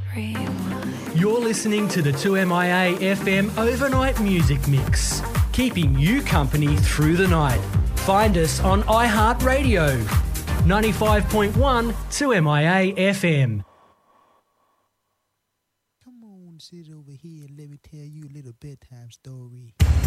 You're listening to the 2MIA FM Overnight Music Mix, keeping you company through the night. Find us on iHeartRadio, 95.1 2MIA FM. Come on, sit over here and let me tell you a little bedtime story.